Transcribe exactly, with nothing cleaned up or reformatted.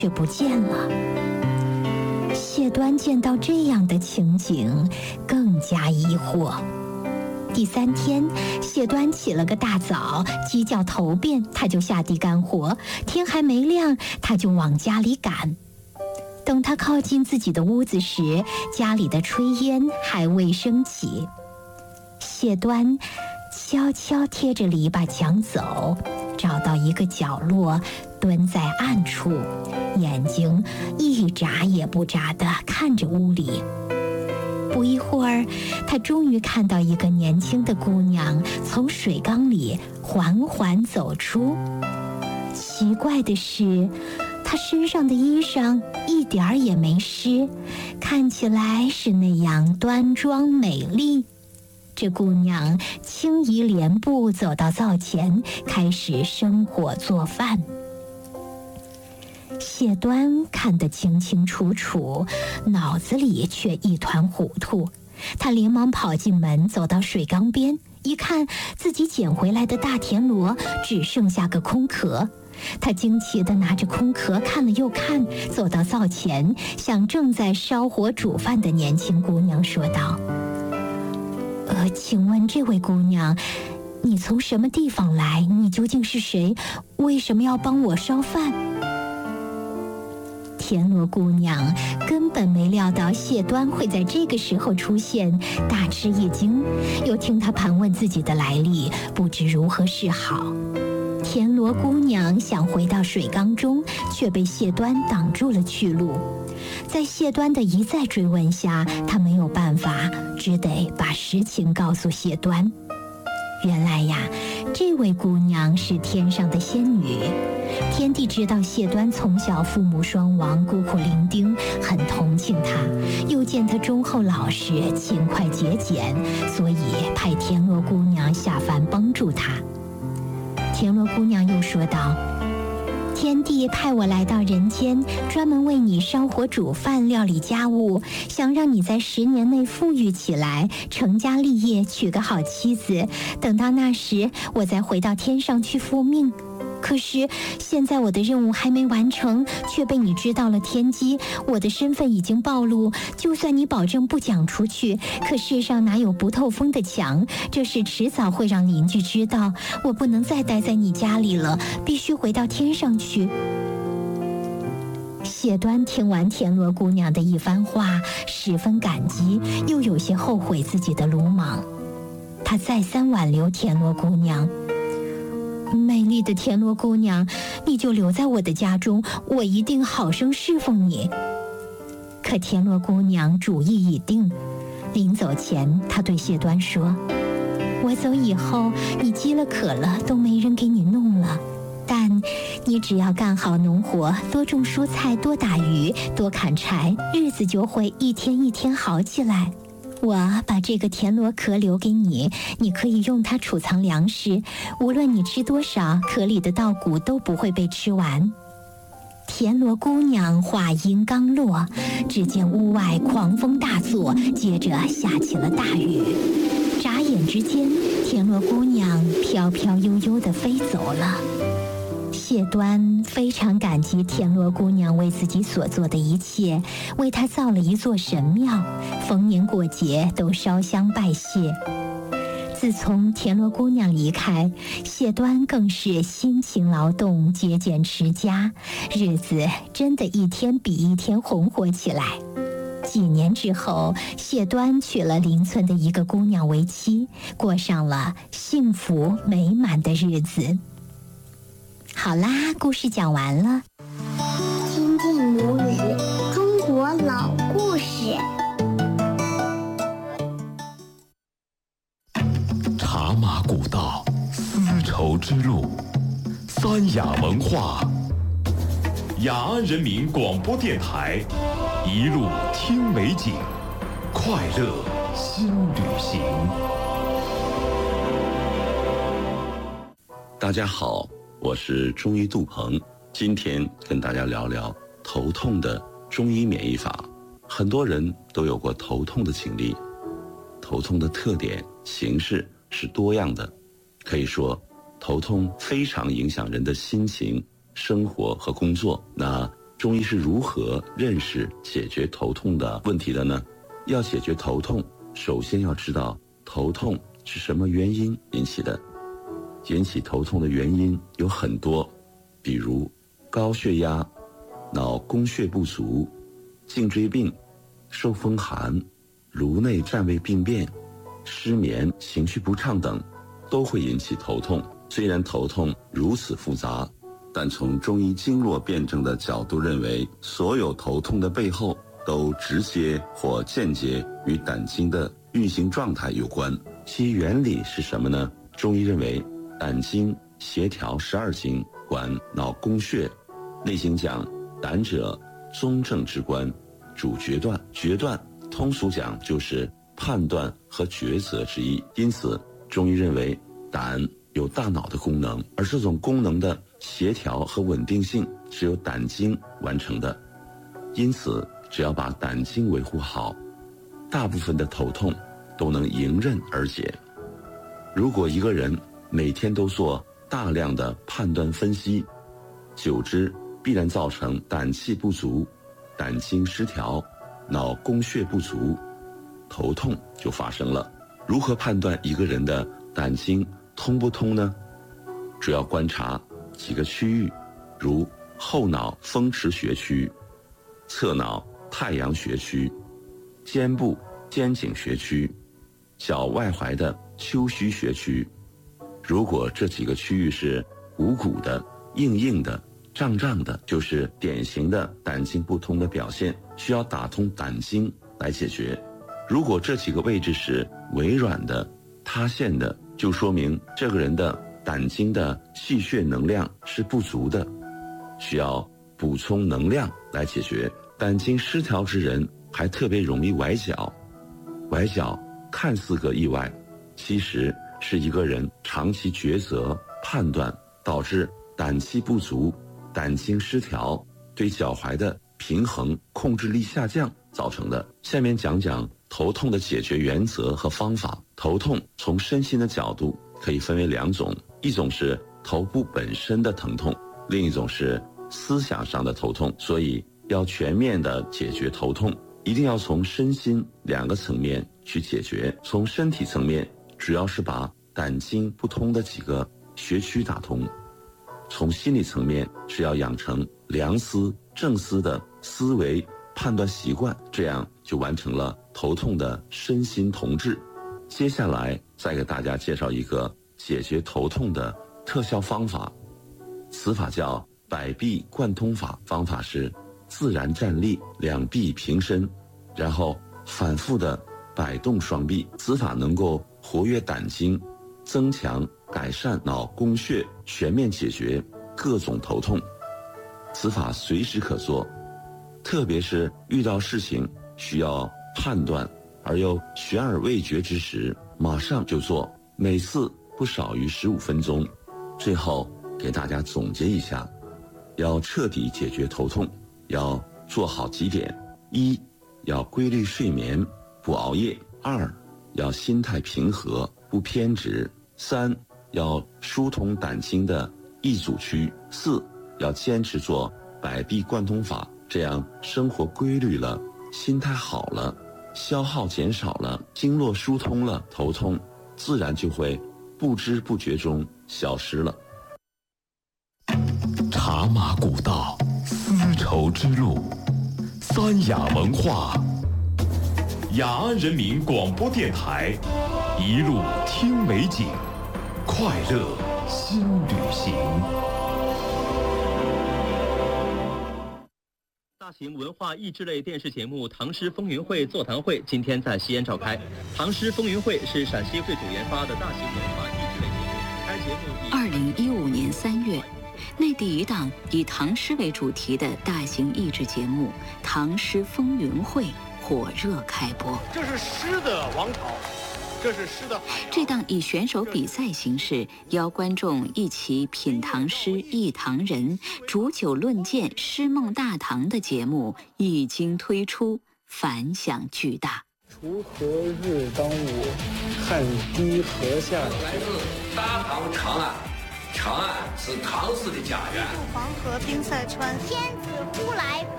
却不见了。谢端见到这样的情景，更加疑惑。第三天，谢端起了个大早，鸡叫头遍，他就下地干活，天还没亮，他就往家里赶。等他靠近自己的屋子时，家里的炊烟还未升起。谢端悄悄贴着篱笆墙走，找到一个角落，蹲在暗处，眼睛一眨也不眨地看着屋里。不一会儿，他终于看到一个年轻的姑娘从水缸里缓缓走出。奇怪的是，她身上的衣裳一点儿也没湿，看起来是那样端庄美丽。这姑娘轻移莲步走到灶前，开始生火做饭。谢端看得清清楚楚，脑子里却一团糊涂。他连忙跑进门，走到水缸边，一看自己捡回来的大田螺只剩下个空壳。他惊奇地拿着空壳看了又看，走到灶前，向正在烧火煮饭的年轻姑娘说道：呃，请问这位姑娘，你从什么地方来？你究竟是谁？为什么要帮我烧饭？田螺姑娘根本没料到谢端会在这个时候出现，大吃一惊，又听他盘问自己的来历，不知如何是好。田螺姑娘想回到水缸中，却被谢端挡住了去路。在谢端的一再追问下，她没有办法，只得把实情告诉谢端。原来呀，这位姑娘是天上的仙女。天帝知道谢端从小父母双亡，孤苦伶仃，很同情她，又见她忠厚老实，勤快节俭，所以派田螺姑娘下凡帮助她。田螺姑娘又说道：天帝派我来到人间，专门为你烧火煮饭，料理家务，想让你在十年内富裕起来，成家立业，娶个好妻子。等到那时，我再回到天上去复命。可是现在我的任务还没完成，却被你知道了天机，我的身份已经暴露。就算你保证不讲出去，可世上哪有不透风的墙？这事迟早会让邻居知道，我不能再待在你家里了，必须回到天上去。谢端听完田螺姑娘的一番话，十分感激，又有些后悔自己的鲁莽。他再三挽留田螺姑娘：美丽的田螺姑娘，你就留在我的家中，我一定好生侍奉你。可田螺姑娘主意已定，临走前，她对谢端说：我走以后，你饥了渴了都没人给你弄了，但你只要干好农活，多种蔬菜，多打鱼，多砍柴，日子就会一天一天好起来。我把这个田螺壳留给你，你可以用它储藏粮食，无论你吃多少，壳里的稻谷都不会被吃完。田螺姑娘话音刚落，只见屋外狂风大作，接着下起了大雨。眨眼之间，田螺姑娘飘飘悠悠地飞走了。谢端非常感激田螺姑娘为自己所做的一切，为她造了一座神庙，逢年过节都烧香拜谢。自从田螺姑娘离开，谢端更是辛勤劳动，节俭持家，日子真的一天比一天红火起来。几年之后，谢端娶了邻村的一个姑娘为妻，过上了幸福美满的日子。好啦，故事讲完了。 听听母语，中国老故事。 茶马古道，丝绸之路，三雅文化。雅安人民广播电台，一路听美景，快乐新旅行。 大家好，我是中医杜鹏，今天跟大家聊聊头痛的中医免疫法。很多人都有过头痛的经历，头痛的特点、形式是多样的，可以说头痛非常影响人的心情、生活和工作。那中医是如何认识解决头痛的问题的呢？要解决头痛，首先要知道头痛是什么原因引起的。引起头痛的原因有很多，比如高血压、脑供血不足、颈椎病、受风寒、颅内占位病变、失眠、情绪不畅等，都会引起头痛。虽然头痛如此复杂，但从中医经络辩证的角度认为，所有头痛的背后都直接或间接与胆经的运行状态有关。其原理是什么呢？中医认为，胆经协调十二经，管脑供血。内经讲，胆者宗正之官，主决断。决断通俗讲就是判断和抉择之意。因此，中医认为胆有大脑的功能，而这种功能的协调和稳定性是由胆经完成的。因此，只要把胆经维护好，大部分的头痛都能迎刃而解。如果一个人每天都做大量的判断分析，久之必然造成胆气不足、胆经失调、脑供血不足，头痛就发生了。如何判断一个人的胆经通不通呢？主要观察几个区域，如后脑风池穴区、侧脑太阳穴区、肩部肩颈穴区、脚外踝的丘虚穴区。如果这几个区域是鼓鼓的、硬硬的、胀胀的，就是典型的胆经不通的表现，需要打通胆经来解决。如果这几个位置是微软的、塌陷的，就说明这个人的胆经的气血能量是不足的，需要补充能量来解决。胆经失调之人还特别容易崴脚，崴脚看似个意外，其实是一个人长期抉择判断导致胆气不足、胆经失调，对脚踝的平衡控制力下降造成的。下面讲讲头痛的解决原则和方法。头痛从身心的角度可以分为两种，一种是头部本身的疼痛，另一种是思想上的头痛。所以要全面的解决头痛，一定要从身心两个层面去解决。从身体层面，主要是把胆经不通的几个穴区打通；从心理层面，是要养成良思、正思的思维判断习惯，这样就完成了头痛的身心同治。接下来再给大家介绍一个解决头痛的特效方法，此法叫百臂贯通法。方法是自然站立，两臂平伸，然后反复的摆动双臂。此法能够活跃胆经，增强改善脑供血，全面解决各种头痛。此法随时可做，特别是遇到事情需要判断而又悬而未决之时，马上就做，每次不少于十五分钟。最后给大家总结一下，要彻底解决头痛，要做好几点：一，要规律睡眠，不熬夜；二，要心态平和，不偏执；三，要疏通胆经的易阻区；四，要坚持做百臂贯通法。这样生活规律了，心态好了，消耗减少了，经络疏通了，头痛自然就会不知不觉中消失了。 茶马古道，丝绸之路，三雅文化，雅安人民广播电台，一路听美景，快乐新旅行。 大型文化益智类电视节目《唐诗风云会》座谈会今天在西安召开。唐诗风云会是陕西会主研发的大型文化益智类节目。该节目二零一五年三月，内地一档以唐诗为主题的大型益智节目《唐诗风云会》火热开播。 这是诗的王朝，这是诗的海洋。 这档以选手比赛形式邀观众一起品唐诗、忆唐人、煮酒论剑、诗梦大唐的节目一经推出，反响巨大。 锄禾日当午，汗滴禾下土。 来自大唐长安， 长安是唐氏的家园。 黄河冰塞川，天子呼来